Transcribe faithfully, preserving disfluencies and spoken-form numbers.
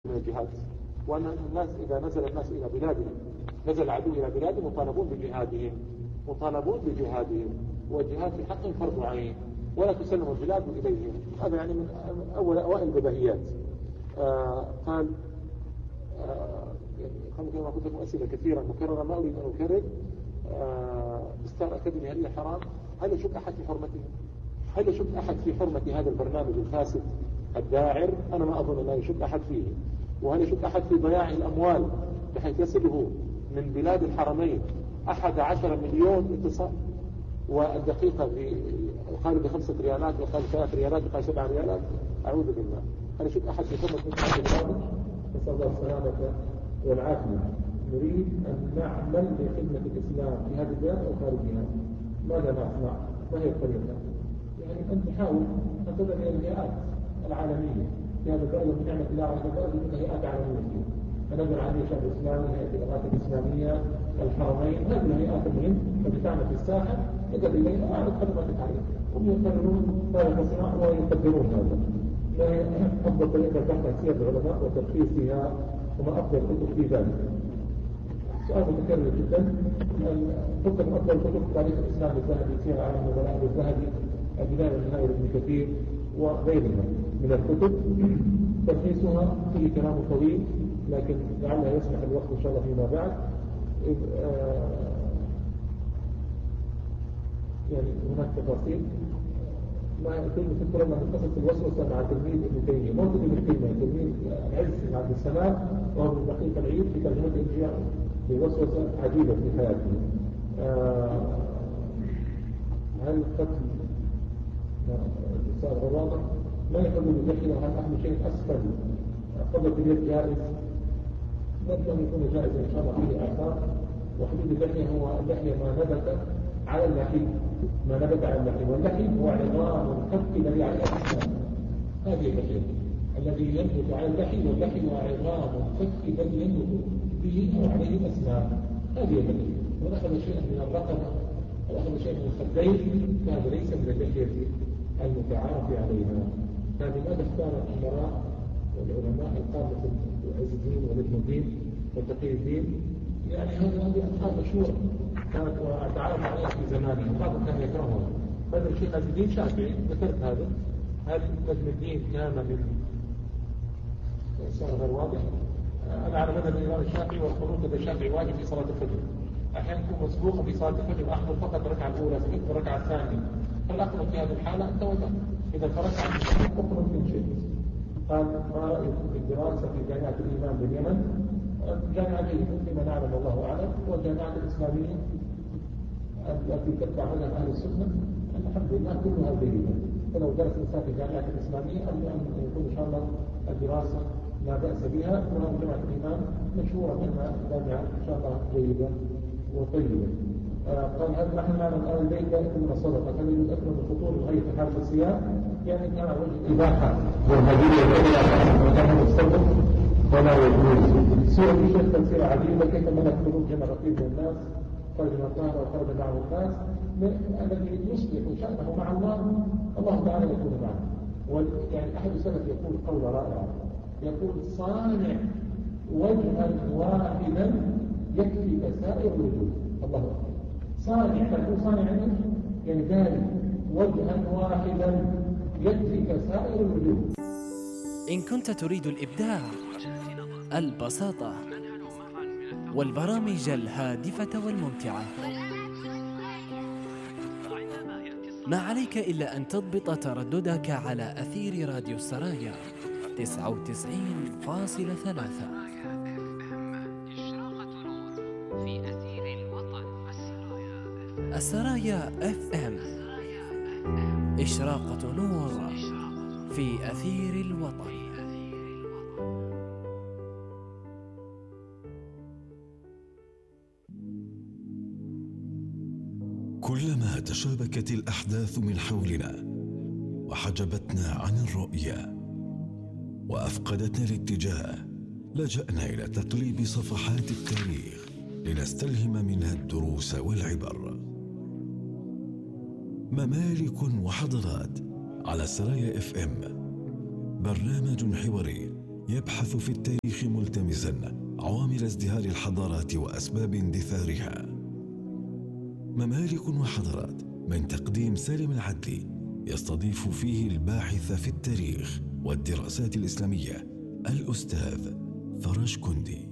من الجهاد، وأن الناس إذا نزل الناس إلى بلادهم، نزل العدو إلى بلادهم مطالبون بجهادهم مطالبون بجهادهم والجهاد في حق فرض عين، ولا تسلم البلاد إليهم. هذا يعني من أول أوائل البديهيات. آه قال آه يعني كما قلت لكم أسئلة كثيرة مكررة ما أريد أن أكرر. آه ستار أكاديمي هل هي حرام؟ هل يشك أحد في حرمته؟ هل يشك أحد في حرمة هذا البرنامج الفاسد الداعر؟ أنا ما أظن أن يشك أحد فيه. وهل يشك أحد في ضياع الأموال بحيث يصله من بلاد الحرمين أحد عشر مليون اتصال، والدقيقة يقال بخمسة ريالات وقال ثلاث ريالات وقال سبع ريالات؟ أعوذ بالله. هل يشك أحد في حرمة من هذا البرنامج؟ نسأل الله السلامة والعافية. نريد أن نعمل لخدمة الإسلام في هذه البلاد أو خارجها. ماذا نصنع؟ ما هي الطريقة؟ يعني أن نحاول أن تدعو إلى الهيئات العالمية في هذا البلد من نعمة الله على البلد من هيئات عالمية فيه. فنزل عليه الشعب الإسلامي، هيئة الإغاثة الإسلامية، الحرمين، هذه الهيئات المهم التي تعمل في الساحة يقدر إليها أعرض خدمات التعليم. هم يقررون ما يصنع ويقدرون هذا. أفضل طريقة بحث سير العلماء وتلخيصها وما أفضل كتب في ذلك. سؤال متكرر جدا. تكتب أفضل كتب تاريخ الإسلام الذهبي، سير عالم النبلاء الذهبي، البداية والنهاية لابن كثير وغيرها من الكتب. تلخيصها فيه كلام طويل لكن لعلها يسمح الوقت إن شاء الله فيما بعد. يعني هناك تفاصيل ما يكون في كل ما قصة الوسوسة مع تلميذ ابن تيمية، موجود ابن تيمية تلميذ العز بن عبد السلام وهو من دقيق العيد في ترجمة الإنجيل في وسوسة عجيبة في حياته. آه هل قتل صار غراضة ما يحب اللحية؟ هل أهم شيء أسفل قبل اليد جائز؟ لن يكون جائزا إن شاء الله فيه آثار. وحدود اللحية هو اللحية ما نبت على اللحي ما نبت على اللحي، واللحي هو عظام الكف الذي عليه الأسنان. هذه اللحية الذي ينبت على اللحي، واللحي هو عظام الكف الذي ينبت به أو عليه الأسنان. هذه اللحية. من أخذ شيئا من الرقبة أو أخذ شيئا من الخدين فهذا ليس من اللحية المتعارف عليها. فلماذا اختار الأمراء والعلماء القامة عز الدين وابن الدين وتقي الدين؟ يعني هذه هذه ألفاظ مشهورة كانت وأتعرف عليها في زمانه وبعضهم كان يكرهها. هذا الشيخ عز الدين شافعي ذكرت هذا. هل ابن الدين كان من صار غير واضح؟ أنا على مذهب الإمام الشافعي والخروج لدى الشافعي واجب في صلاة الفجر. أحيانا يكون مسبوقا في صلاة الفجر وأحضر فقط الركعة الأولى سكت الركعة الثانية. فالأقرب في هذه الحالة أنت وجه إذا فركع أقرب من شيء. قال ما رأيكم في الدراسة في جامعة الإمام باليمن؟ جامعة فيما نعلم الله أعلم والجامعة الإسلامية التي تتبع مذهب أهل السنة الحمد لله كلها جيدة. فلو درس الإنسان في الجامعة الإسلامية أرجو أن يكون إن شاء الله الدراسة لا بأس بها. وجامعة الإمام مشهورة منها جامعة إن شاء الله جيدة وطيبة. قال هل نحن نعلم أهل البيت لا يأكلون صدقة؟ هل يجوز أكل من فطور الغير في حالة الصيام؟ يعني كان وجه إباحة والمدينة وكان مستقبل ولا يجوز. سورة الشيخ تفسير عجيبة كيف ملك قلوب جمع رقيب الناس خرج من الطهر وخرج معه الناس الذي يصلح شأنه مع الله الله تعالى يكون معه. يعني أحد السلف يقول قول رائع يقول صانع وجها واحدا يكفي سائر الوجود. الله أكبر. صانع فيكون صانع عنه يعني ذلك وجها واحدا يكفي سائر الوجود. إن كنت تريد الإبداع، البساطة والبرامج الهادفة والممتعة، ما عليك إلا أن تضبط ترددك على أثير راديو السرايا تسعة وتسعين فاصلة ثلاثة. السرايا اف ام، إشراقة نور في أثير الوطن. كلما تشابكت الأحداث من حولنا وحجبتنا عن الرؤية وأفقدتنا الاتجاه، لجأنا إلى تقليب صفحات التاريخ لنستلهم منها الدروس والعبر. ممالك وحضارات على سرايا اف ام، برنامج حواري يبحث في التاريخ ملتمسا عوامل ازدهار الحضارات وأسباب اندثارها. ممالك وحضارات من تقديم سالم العدلي، يستضيف فيه الباحث في التاريخ والدراسات الإسلامية الأستاذ فرج كندي.